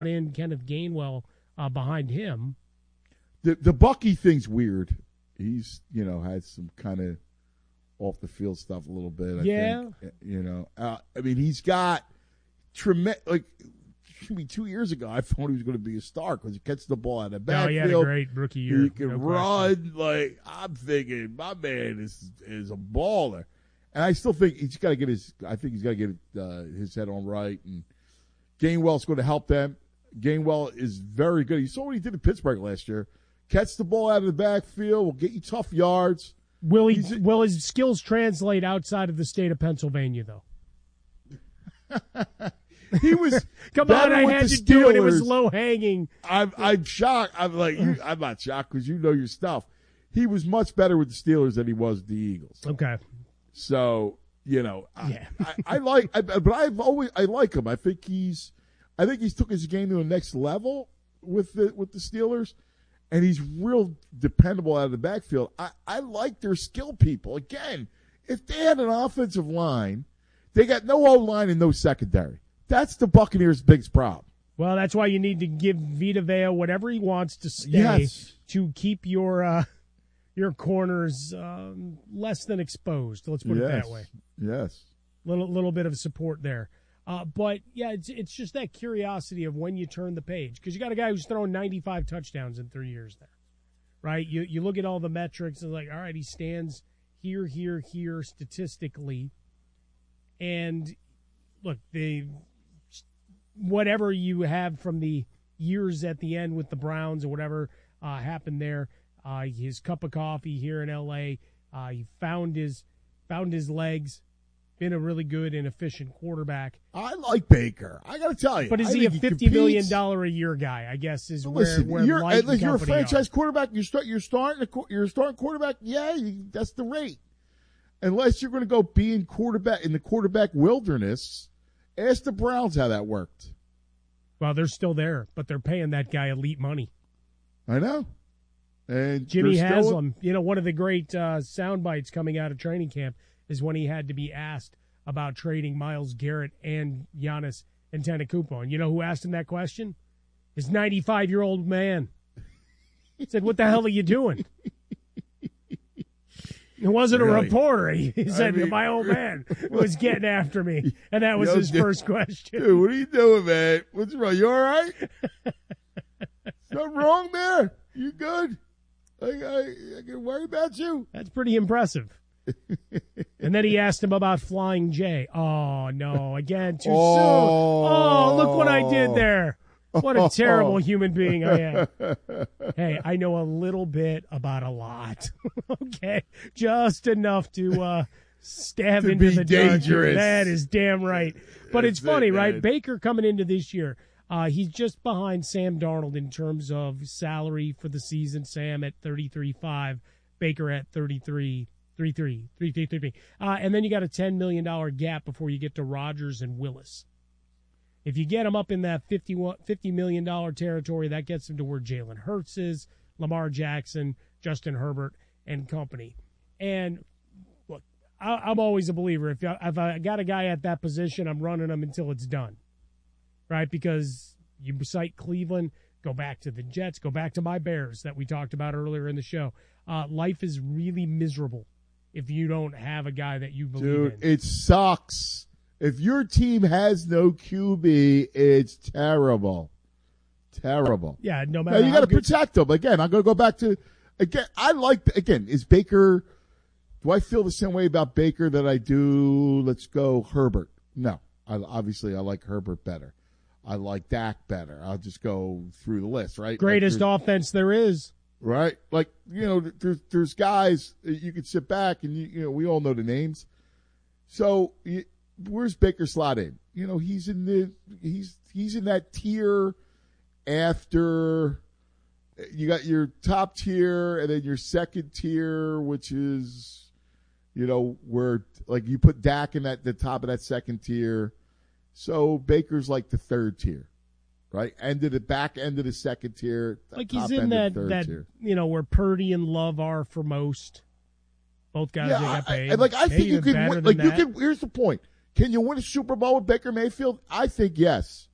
in Kenneth Gainwell behind him. The Bucky thing's weird. He's, had some kind of off the field stuff a little bit. I think. I mean, he's got tremendous. Like, 2 years ago, I thought he was going to be a star because he catches the ball out of the backfield. He had a great rookie year. He can run. Like, I'm thinking, my man is a baller. And I still think he's got to get his head on right. And Gainwell's going to help them. Gainwell is very good. You saw what he did in Pittsburgh last year. Catch the ball out of the backfield. Will get you tough yards. Will his skills translate outside of the state of Pennsylvania, though? He was come on. I had to do it. It was low hanging. I'm shocked. I'm like, I'm not shocked because you know your stuff. He was much better with the Steelers than he was with the Eagles. Okay. So I like him. I think he's took his game to the next level with the Steelers, and he's real dependable out of the backfield. I like their skill people. Again, if they had an offensive line, they got no O-line and no secondary. That's the Buccaneers' biggest problem. Well, that's why you need to give Vita Vea whatever he wants to stay to keep your corners less than exposed. Let's put it that way. Yes. Little bit of support there. But, yeah, it's just that curiosity of when you turn the page. Because you got a guy who's thrown 95 touchdowns in 3 years there, right? You look at all the metrics and like, all right, he stands here statistically. And, look, whatever you have from the years at the end with the Browns or whatever happened there, his cup of coffee here in L.A., he found his legs. Been a really good and efficient quarterback. I like Baker. I got to tell you. But is he a $50 million a year guy? I guess is where you're a franchise are. quarterback. You're starting quarterback. Yeah, that's the rate. Unless you're going to go be in the quarterback wilderness, ask the Browns how that worked. Well, they're still there, but they're paying that guy elite money. I know. And Jimmy Haslam, one of the great sound bites coming out of training camp is when he had to be asked about trading Myles Garrett and Giannis Antetokounmpo. And you know who asked him that question? His 95-year-old man. He said, "What the hell are you doing?" It wasn't a reporter. He said, my old man was getting after me. And that was his first question. Dude, what are you doing, man? What's wrong? You all right? Something wrong there? You good? I can worry about you? That's pretty impressive. And then he asked him about Flying J. Oh, no. Again, too soon. Oh, look what I did there. What a terrible human being I am. Hey, I know a little bit about a lot. Okay? Just enough to stab into the dangerous. That is damn right. But it's funny, right? Baker coming into this year, he's just behind Sam Darnold in terms of salary for the season. Sam at 33.5, Baker at 33.3. And then you got a $10 million gap before you get to Rodgers and Willis. If you get him up in that $50 million territory, that gets him to where Jalen Hurts is, Lamar Jackson, Justin Herbert, and company. And look, I'm always a believer. If I got a guy at that position, I'm running him until it's done, right? Because you cite Cleveland, go back to the Jets, go back to my Bears that we talked about earlier in the show. Life is really miserable if you don't have a guy that you believe in. Dude, it sucks. If your team has no QB, it's terrible. Terrible. Yeah, no matter. Now, you got to protect them. Again, I'm going to go back to, is Baker, do I feel the same way about Baker that I do, let's go Herbert? No. I like Herbert better. I like Dak better. I'll just go through the list, right? Greatest offense there is. Right? Like, there's guys, you could sit back and, we all know the names. So, where's Baker slot in? He's in that tier after you got your top tier and then your second tier, which is, where like you put Dak in the top of that second tier. So Baker's like the third tier, right? Back end of the second tier. Like he's in that tier. Where Purdy and Love are for most. Both guys that got paid. I think you can win. Here's the point. Can you win a Super Bowl with Baker Mayfield? I think yes.